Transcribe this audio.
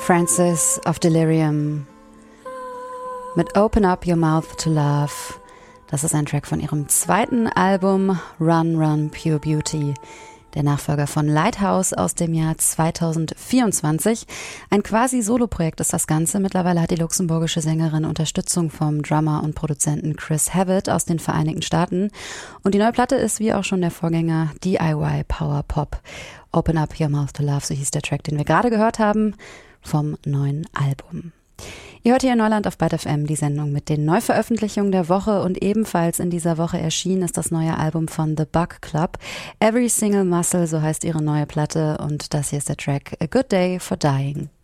Francis of Delirium mit Open Up Your Mouth to Love. Das ist ein Track von ihrem zweiten Album Run Run Pure Beauty, der Nachfolger von Lighthouse aus dem Jahr 2024. Ein quasi Soloprojekt ist das Ganze. Mittlerweile hat die luxemburgische Sängerin Unterstützung vom Drummer und Produzenten Chris Havitt aus den Vereinigten Staaten. Und die neue Platte ist, wie auch schon der Vorgänger, DIY Power Pop. Open Up Your Mouth to Love, so hieß der Track, den wir gerade gehört haben, vom neuen Album. Ihr hört hier in Neuland auf Byte FM die Sendung mit den Neuveröffentlichungen der Woche, und ebenfalls in dieser Woche erschienen ist das neue Album von The Bug Club. Every Single Muscle, so heißt ihre neue Platte, und das hier ist der Track A Good Day for Dying.